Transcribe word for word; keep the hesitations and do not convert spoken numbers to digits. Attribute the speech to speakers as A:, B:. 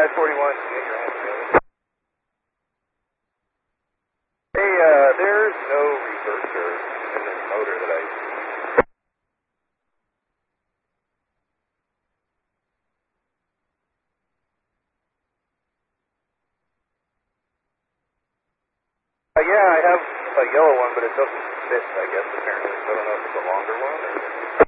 A: five forty-one, can you get your hands together? Hey, uh, there's no reverser in this motor that I see. Uh, yeah, I have a yellow one, but it doesn't fit, I guess, apparently. So I don't know if it's a longer one or...